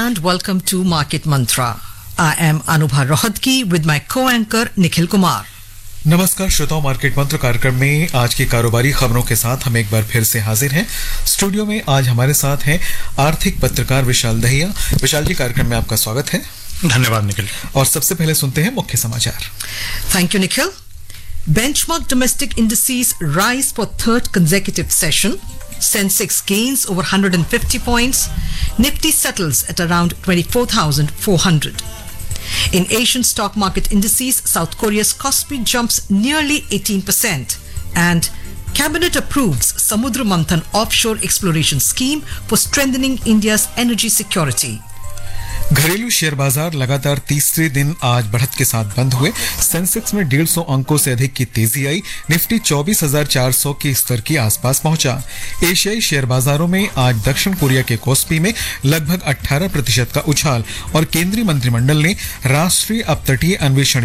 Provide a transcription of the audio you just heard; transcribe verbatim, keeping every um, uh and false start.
and welcome to Market Mantra. I am Anubha Rohatgi with my co-anchor Nikhil Kumar. नमस्कार श्रोताओं, market मंत्र कार्यक्रम में आज की कारोबारी खबरों के साथ हम एक बार फिर से हाजिर हैं। स्टूडियो में आज हमारे साथ हैं आर्थिक पत्रकार विशाल दहिया। विशाल जी, कार्यक्रम में आपका स्वागत है। धन्यवाद निखिल। और सबसे पहले सुनते हैं मुख्य समाचार। Thank you, Nikhil. Benchmark domestic indices rise for third consecutive session. Sensex gains over one hundred fifty points. Nifty settles at around twenty-four thousand four hundred. In Asian stock market indices, South Korea's Kospi jumps nearly eighteen percent, and Cabinet approves Samudra Manthan offshore exploration scheme for strengthening India's energy security. घरेलू share बाजार लगातार तीसरे दिन आज बढ़त के साथ बंद हुए। सेंसेक्स में डेढ़ सौ अंकों से अधिक की तेजी आई। निफ्टी चौबीस हजार चार सौ के स्तर के आसपास पहुंचा। एशियाई शेयर बाजारों में आज दक्षिण कोरिया के कोस्पी में लगभग अठारह प्रतिशत का उछाल और केंद्रीय मंत्रिमंडल ने राष्ट्रीय अपतटीय अन्वेषण